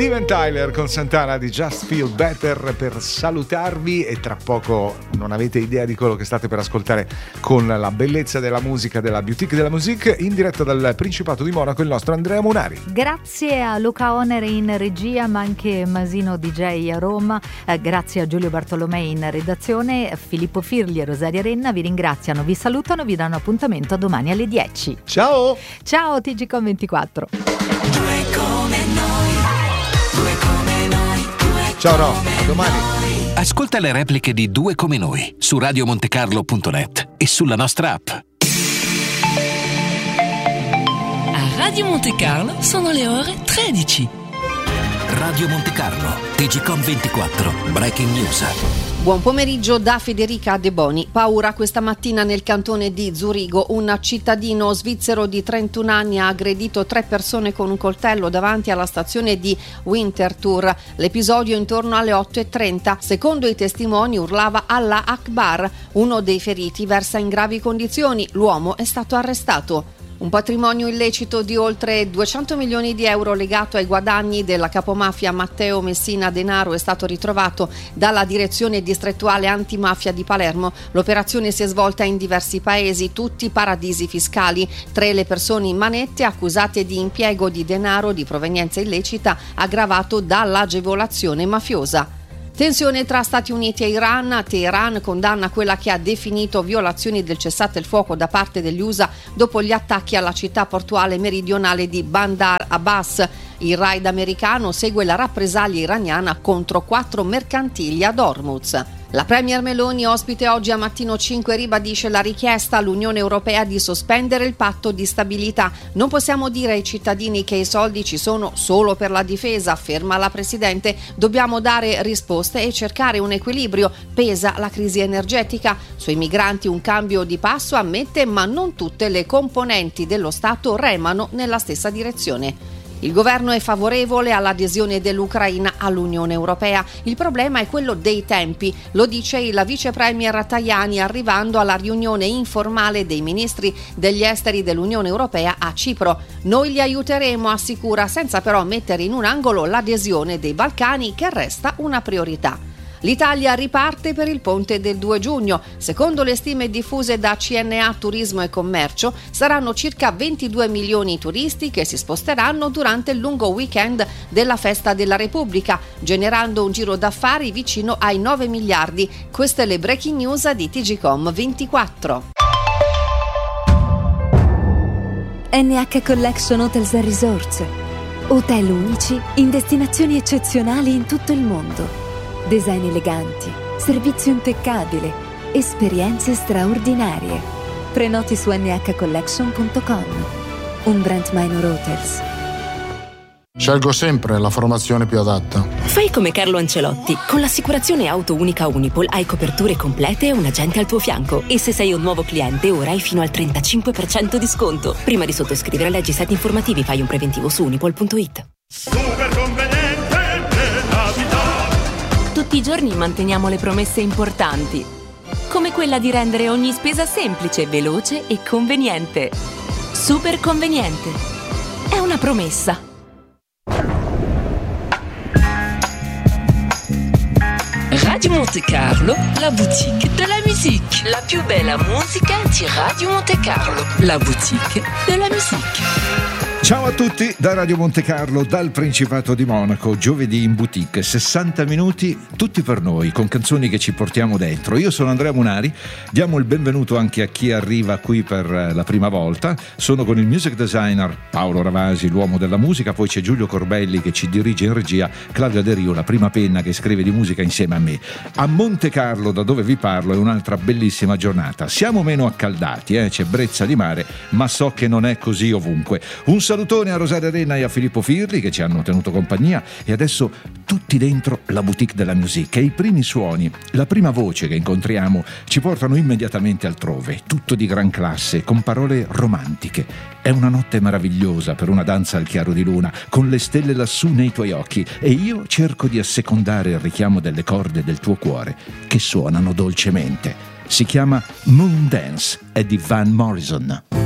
Steven Tyler con Santana di Just Feel Better per salutarvi, e tra poco non avete idea di quello che state per ascoltare con la bellezza della musica della Boutique de la Musique in diretta dal Principato di Monaco, il nostro Andrea Munari. Grazie a Luca Oner in regia, ma anche Masino DJ a Roma, grazie a Giulio Bartolomei in redazione, Filippo Firli e Rosaria Renna vi ringraziano, vi salutano, vi danno appuntamento a domani alle 10. Ciao! Ciao TGCOM 24. Ciao no, a domani. Ascolta le repliche di Due come noi su radiomontecarlo.net e sulla nostra app. A Radio Monte Carlo sono le ore 13. Radio Monte Carlo, TGCOM 24, Breaking News. Buon pomeriggio da Federica De Boni. Paura questa mattina nel cantone di Zurigo. Un cittadino svizzero di 31 anni ha aggredito 3 persone con un coltello davanti alla stazione di Winterthur. L'episodio intorno alle 8:30. Secondo i testimoni urlava Allah Akbar. Uno dei feriti versa in gravi condizioni. L'uomo è stato arrestato. Un patrimonio illecito di oltre 200 milioni di euro legato ai guadagni della capomafia Matteo Messina Denaro è stato ritrovato dalla direzione distrettuale antimafia di Palermo. L'operazione si è svolta in diversi paesi, tutti paradisi fiscali. 3 le persone in manette accusate di impiego di denaro di provenienza illecita aggravato dall'agevolazione mafiosa. Tensione tra Stati Uniti e Iran. Teheran condanna quella che ha definito violazioni del cessate il fuoco da parte degli USA dopo gli attacchi alla città portuale meridionale di Bandar Abbas. Il raid americano segue la rappresaglia iraniana contro 4 mercantili ad Hormuz. La Premier Meloni, ospite oggi a Mattino 5, ribadisce la richiesta all'Unione Europea di sospendere il patto di stabilità. Non possiamo dire ai cittadini che i soldi ci sono solo per la difesa, afferma la Presidente. Dobbiamo dare risposte e cercare un equilibrio. Pesa la crisi energetica. Sui migranti un cambio di passo, ammette, ma non tutte le componenti dello Stato remano nella stessa direzione. Il governo è favorevole all'adesione dell'Ucraina all'Unione Europea. Il problema è quello dei tempi, lo dice il vice premier Tajani arrivando alla riunione informale dei ministri degli esteri dell'Unione Europea a Cipro. Noi li aiuteremo, assicura, senza però mettere in un angolo l'adesione dei Balcani, che resta una priorità. L'Italia riparte per il ponte del 2 giugno. Secondo le stime diffuse da CNA Turismo e Commercio, saranno circa 22 milioni i turisti che si sposteranno durante il lungo weekend della Festa della Repubblica, generando un giro d'affari vicino ai 9 miliardi. Queste le breaking news di TGCOM 24. NH Collection Hotels and Resorts. Hotel unici in destinazioni eccezionali in tutto il mondo. Design eleganti, servizio impeccabile, esperienze straordinarie. Prenoti su nhcollection.com. Un brand Minor Hotels. Scelgo sempre la formazione più adatta. Fai come Carlo Ancelotti. Con l'assicurazione auto unica Unipol hai coperture complete e un agente al tuo fianco. E se sei un nuovo cliente, ora hai fino al 35% di sconto. Prima di sottoscrivere, leggi i siti informativi, fai un preventivo su unipol.it. Super conveniente nella vita. Tutti i giorni manteniamo le promesse importanti, come quella di rendere ogni spesa semplice, veloce e conveniente. Super conveniente. È una promessa. Radio Monte Carlo, la boutique de la musique. La più bella musica di Radio Monte Carlo, la boutique de la musique. Ciao a tutti da Radio Monte Carlo, dal Principato di Monaco, giovedì in boutique, 60 minuti tutti per noi, con canzoni che ci portiamo dentro. Io sono Andrea Munari, diamo il benvenuto anche a chi arriva qui per la prima volta. Sono con il music designer Paolo Ravasi, l'uomo della musica, poi c'è Giulio Corbelli che ci dirige in regia, Claudia De Rio, la prima penna che scrive di musica insieme a me. A Monte Carlo, da dove vi parlo, è un'altra bellissima giornata. Siamo meno accaldati, c'è brezza di mare, ma so che non è così ovunque. Un salutone a Rosaria Renna e a Filippo Firli che ci hanno tenuto compagnia, e adesso tutti dentro la Boutique de la Musique, e i primi suoni, la prima voce che incontriamo ci portano immediatamente altrove, tutto di gran classe, con parole romantiche. È una notte meravigliosa per una danza al chiaro di luna, con le stelle lassù nei tuoi occhi, e io cerco di assecondare il richiamo delle corde del tuo cuore che suonano dolcemente. Si chiama Moon Dance, è di Van Morrison.